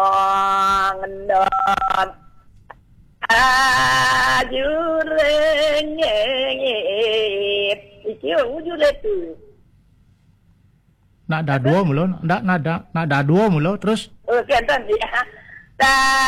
ngendon ajurengit iki ujule tu Nada dua mulu, nada dua mulu terus kenten ya ta